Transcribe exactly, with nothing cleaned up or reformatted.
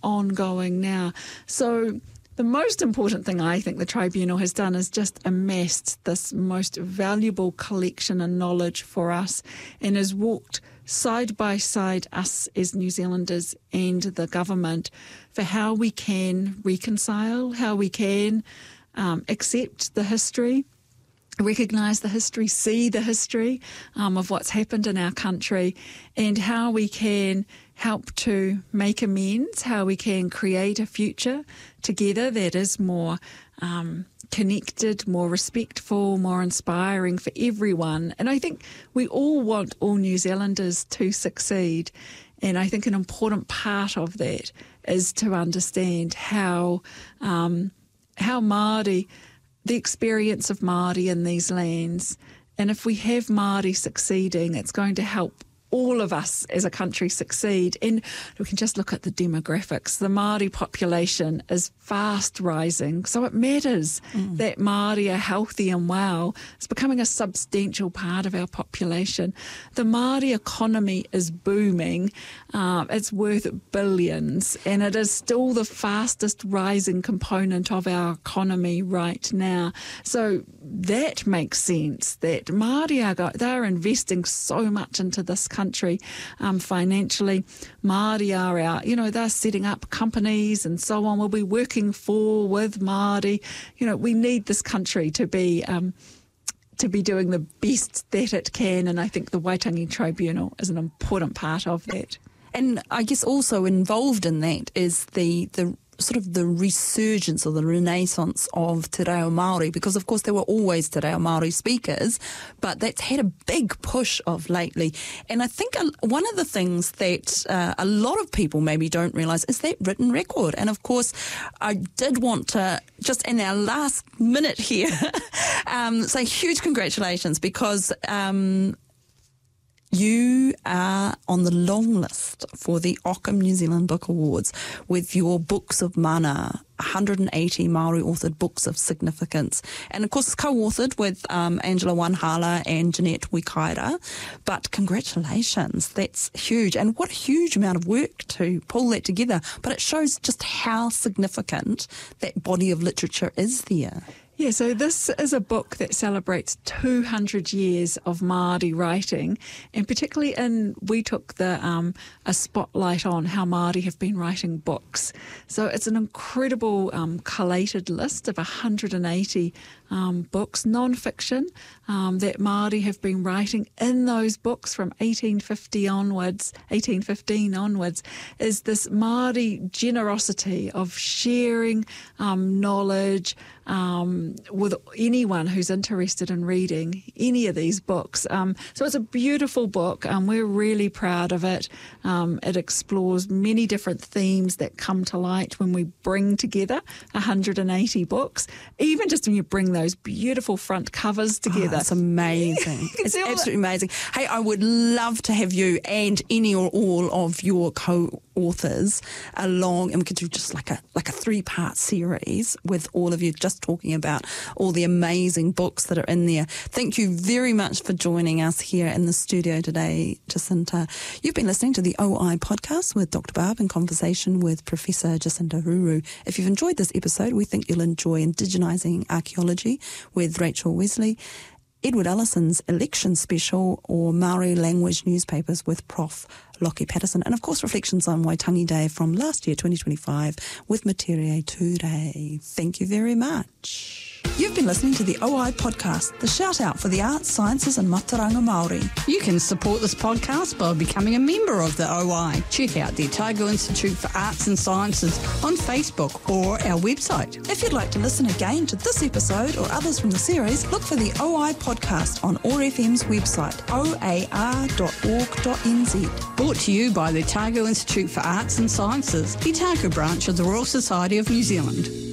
ongoing now. So the most important thing I think the Tribunal has done is just amassed this most valuable collection of knowledge for us and has walked side by side, us as New Zealanders and the government, for how we can reconcile, how we can um, accept the history, recognise the history, see the history um, of what's happened in our country, and how we can help to make amends, how we can create a future together that is more um, connected, more respectful, more inspiring for everyone. And I think we all want all New Zealanders to succeed. And I think an important part of that is to understand how um, how Māori, the experience of Māori in these lands, and if we have Māori succeeding, it's going to help all of us as a country succeed. And we can just look at the demographics. The Māori population is fast rising, so it matters mm. that Māori are healthy and well. It's becoming a substantial part of our population. The Māori economy is booming. Uh, it's worth billions, and it is still the fastest rising component of our economy right now. So that makes sense that Māori are, they're investing so much into this country um, financially. Māori are our, you know, they're setting up companies and so on. We'll be working for, with Māori. You know, we need this country to be um, to be doing the best that it can, and I think the Waitangi Tribunal is an important part of that. And I guess also involved in that is the the sort of the resurgence or the renaissance of Te Reo Māori, because of course there were always Te Reo Māori speakers, but that's had a big push of lately. And I think one of the things that uh, a lot of people maybe don't realise is that written record. And of course I did want to, just in our last minute here, um, say huge congratulations, because um, you are on the long list for the Ockham New Zealand Book Awards with your books of mana, one hundred eighty Māori authored books of significance. And of course it's co-authored with um, Angela Wanhala and Jeanette Wikaira. But congratulations, that's huge. And what a huge amount of work to pull that together. But it shows just how significant that body of literature is there. Yeah, so this is a book that celebrates two hundred years of Māori writing, and particularly in, we took the um, a spotlight on how Māori have been writing books. So it's an incredible um, collated list of one hundred eighty um, books, non-fiction, um, that Māori have been writing. In those books from eighteen fifty onwards, eighteen fifteen onwards, is this Māori generosity of sharing um, knowledge, Um, with anyone who's interested in reading any of these books. Um, so it's a beautiful book. Um, we're really proud of it. Um, it explores many different themes that come to light when we bring together one hundred eighty books. Even just when you bring those beautiful front covers together. Oh, it's amazing. It's absolutely amazing. Hey, I would love to have you and any or all of your co-authors along, and we could do just like a like a three-part series with all of you just talking about all the amazing books that are in there. Thank you very much for joining us here in the studio today, Jacinta. You've been listening to the O I podcast with Doctor Barb in conversation with Professor Jacinta Ruru. If you've enjoyed this episode, we think you'll enjoy Indigenising Archaeology with Rachel Wesley, Edward Allison's election special, or Māori language newspapers with Professor Lockie Patterson, and of course Reflections on Waitangi Day from last year, twenty twenty-five, with Materia Ture. Thank you very much. You've been listening to the O I podcast, the shout out for the arts, sciences and Mataranga Māori. You can support this podcast by becoming a member of the O I. Check out the Otago Institute for Arts and Sciences on Facebook or our website. If you'd like to listen again to this episode or others from the series, look for the O I podcast on O R F M's website, o a r dot org dot n z. Brought to you by the Otago Institute for Arts and Sciences, the Otago branch of the Royal Society of New Zealand.